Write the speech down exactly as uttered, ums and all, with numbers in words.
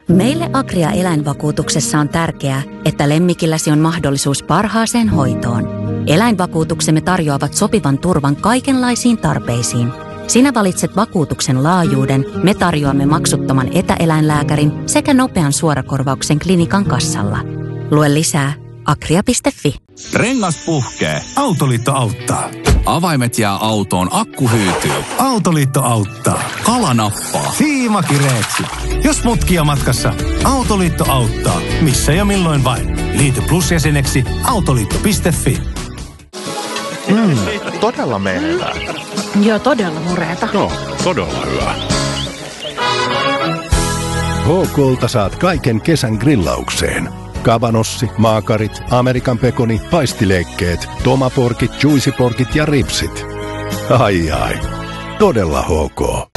Meille Agria eläinvakuutuksessa on tärkeää, että lemmikilläsi on mahdollisuus parhaaseen hoitoon. Eläinvakuutuksemme tarjoavat sopivan turvan kaikenlaisiin tarpeisiin. Sinä valitset vakuutuksen laajuuden, me tarjoamme maksuttoman etäeläinlääkärin sekä nopean suorakorvauksen klinikan kassalla. Lue lisää agria piste fi. Rengas puhkee. Autoliitto auttaa. Avaimet jää autoon, akku hyytyy. Autoliitto auttaa. Kala nappaa. Siima kireeksi. Jos mutkia matkassa, Autoliitto auttaa. Missä ja milloin vain. Liity Plus-jäseneksi autoliitto piste fi. Mm, todella menevää. Joo, todella mureeta. Joo, todella hyvä. H K:lta saat kaiken kesän grillaukseen. Kavanossi, maakarit, Amerikan pekoni, paistileikkeet, tomaporkit, juicyporkit ja ripsit. Ai ai, todella H K.